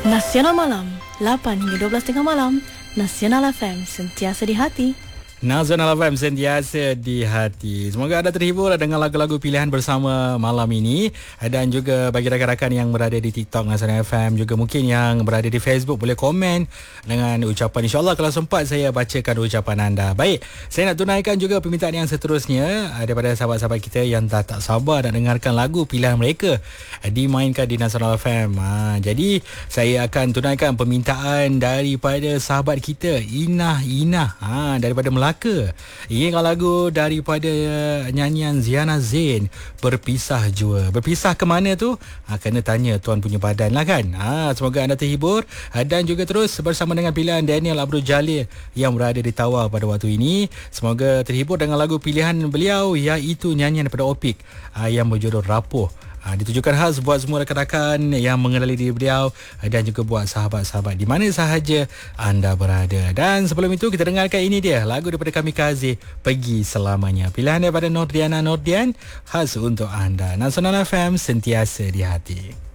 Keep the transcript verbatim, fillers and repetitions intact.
Nasional Malam, lapan hingga dua belas tengah malam. Nasional F M, sentiasa di hati. Nasional F M, sentiasa di hati. Semoga anda terhibur dengan lagu-lagu pilihan bersama malam ini. Dan juga bagi rakan-rakan yang berada di TikTok Nasional F M, juga mungkin yang berada di Facebook, boleh komen dengan ucapan. InsyaAllah kalau sempat saya bacakan ucapan anda. Baik, saya nak tunaikan juga permintaan yang seterusnya daripada sahabat-sahabat kita yang dah tak sabar nak dengarkan lagu pilihan mereka dimainkan di Nasional F M. Ha, jadi saya akan tunaikan permintaan daripada sahabat kita Inah Inah ha, daripada Melaka. Ingat lagu daripada nyanyian Ziana Zain, Berpisah Jua. Berpisah ke mana tu? Ha, kena tanya tuan punya badan lah kan. Ha, semoga anda terhibur. Ha, dan juga terus bersama dengan pilihan Daniel Abdul Jalil yang berada di Tawau pada waktu ini. Semoga terhibur dengan lagu pilihan beliau, iaitu nyanyian daripada Opik ha, yang berjudul Rapuh. Ha, ditujukan khas buat semua rakan-rakan yang mengenali diri beliau dan juga buat sahabat-sahabat di mana sahaja anda berada. Dan sebelum itu kita dengarkan ini dia, lagu daripada Kamikaze, Pergi Selamanya. Pilihan daripada Nordiana Nordian, khas untuk anda. Nasional F M, sentiasa di hati.